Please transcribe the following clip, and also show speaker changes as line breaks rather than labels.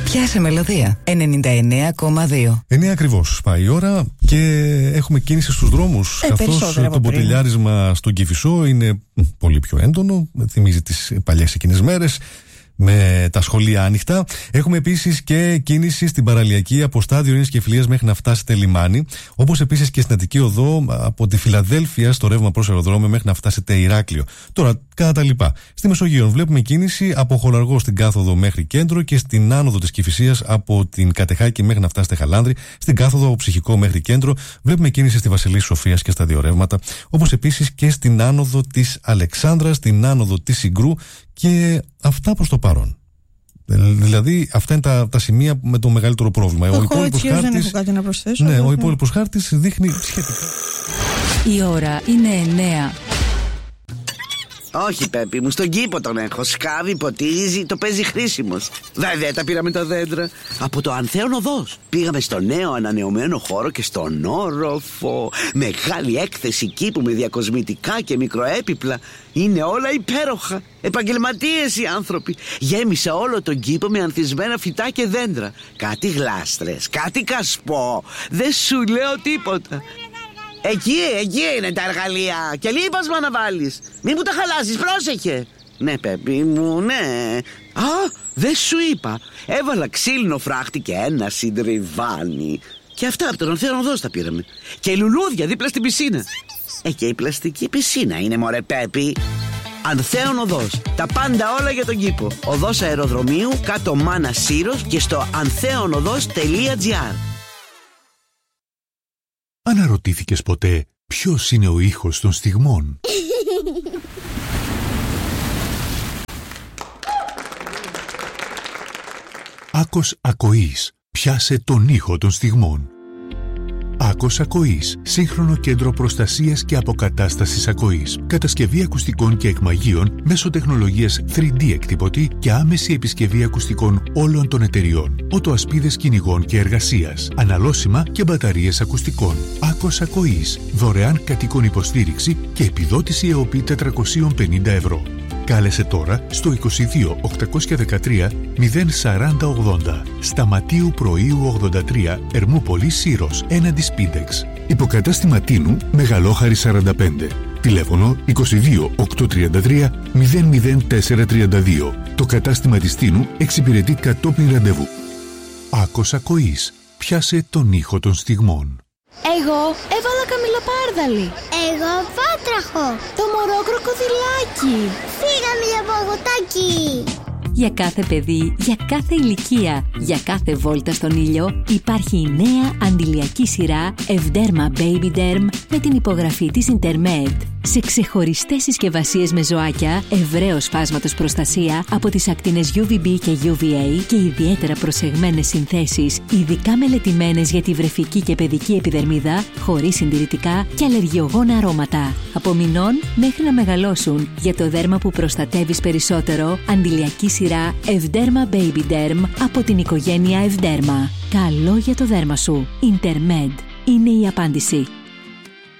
Πιάσε μελωδία. 99,2.
9 ακριβώς πάει η ώρα και έχουμε κίνηση στους δρόμους. Καθώς το μποτιλιάρισμα στον Κηφισό είναι πολύ πιο έντονο. Θυμίζει τις παλιές εκείνες μέρες, με τα σχολεία άνοιχτα. Έχουμε επίσης και κίνηση στην παραλιακή από στάδιο Ειρήνης και Φιλίας μέχρι να φτάσετε λιμάνι. Όπως επίσης και στην Αττική Οδό από τη Φιλαδέλφεια στο ρεύμα προς αεροδρόμιο μέχρι να φτάσετε Ηράκλειο. Τώρα, κατά τα λοιπά. Στη Μεσογείο βλέπουμε κίνηση από Χολαργό στην κάθοδο μέχρι κέντρο και στην άνοδο της Κηφισίας από την Κατεχάκη μέχρι να φτάσετε Χαλάνδρη. Στην κάθοδο από Ψυχικό μέχρι κέντρο βλέπουμε κίνηση στη Βασιλής Σοφίας και στα δύο ρεύματα. Όπως επίσης και στην άνοδο της Αλεξάνδρας, στην άνοδο της Συγκρού. Και αυτά προς το παρόν. Δηλαδή, αυτά είναι τα σημεία με το μεγαλύτερο πρόβλημα.
Ο υπόλοιπος χάρτης, δεν έχω κάτι να προσθέσω.
Ναι, ο υπόλοιπος χάρτης δείχνει σχετικά.
Η ώρα είναι 9.
Όχι, Πέπη μου, στον κήπο τον έχω. Σκάβει, ποτίζει, το παίζει χρήσιμος. Βέβαια, τα πήραμε τα δέντρα. Από το Ανθέον Οδός. Πήγαμε στο νέο ανανεωμένο χώρο και στον όροφο. Μεγάλη έκθεση κήπου με διακοσμητικά και μικροέπιπλα. Είναι όλα υπέροχα. Επαγγελματίες οι άνθρωποι. Γέμισε όλο τον κήπο με ανθισμένα φυτά και δέντρα. Κάτι γλάστρες, κάτι κασπό. Δεν σου λέω τίποτα. Εκεί είναι τα εργαλεία. Και λίπασμα να βάλεις. Μην μου τα χαλάσεις, πρόσεχε. Ναι, Πέπη μου, ναι. Α, δεν σου είπα. Έβαλα ξύλινο φράχτη και ένα συντριβάνι. Και αυτά από τον Ανθέον Οδός τα πήραμε. Και λουλούδια δίπλα στην πισίνα. Και η πλαστική πισίνα είναι, μωρέ Πέπη. Ανθέον Οδός. Τα πάντα όλα για τον κήπο. Οδός αεροδρομίου, κάτω Μάνα Σύρος και στο antheonodос.gr.
Αναρωτήθηκες ποτέ ποιος είναι ο ήχος των στιγμών? Άκος Ακοής. Πιάσε τον ήχο των στιγμών. Άκος Ακοής. Σύγχρονο κέντρο προστασίας και αποκατάστασης ακοής. Κατασκευή ακουστικών και εκμαγείων μέσω τεχνολογίας 3D εκτυπωτή και άμεση επισκευή ακουστικών όλων των εταιριών. Οτοασπίδες κυνηγών και εργασίας. Αναλώσιμα και μπαταρίες ακουστικών. Άκος Ακοής. Δωρεάν κατοίκων υποστήριξη και επιδότηση ΕΟΠΗ 450 ευρώ. Κάλεσε τώρα στο 22 813 04080. Σταματίου Πρωίου 83, Ερμούπολη Σύρος, έναντι Σπίντεξ. Υποκατάστημα Τίνου, Μεγαλόχαρη 45. Τηλέφωνο 22 833 00432. Το κατάστημα της Τίνου εξυπηρετεί κατόπιν ραντεβού. Άκος Ακοής. Πιάσε τον ήχο των στιγμών.
Εγώ έβαλα καμιλοπάρδαλι.
Εγώ βάτραχο.
Το μωρό κροκοδιλάκι.
Φύγαμε για παγωτάκι.
Για κάθε παιδί, για κάθε ηλικία, για κάθε βόλτα στον ήλιο υπάρχει η νέα αντιλιακή σειρά Ευδέρμα Baby Derm με την υπογραφή της Intermed. Σε ξεχωριστές συσκευασίες με ζωάκια, ευρέως φάσματος προστασία από τις ακτίνες UVB και UVA και ιδιαίτερα προσεγμένες συνθέσεις, ειδικά μελετημένες για τη βρεφική και παιδική επιδερμίδα, χωρίς συντηρητικά και αλλεργιογόνα αρώματα. Από μηνών μέχρι να μεγαλώσουν, για το δέρμα που προστατεύεις περισσότερο, αντιλιακή σειρά Ευδέρμα Baby Derm από την οικογένεια Ευδέρμα. Καλό για το δέρμα σου. Intermed είναι η απάντηση.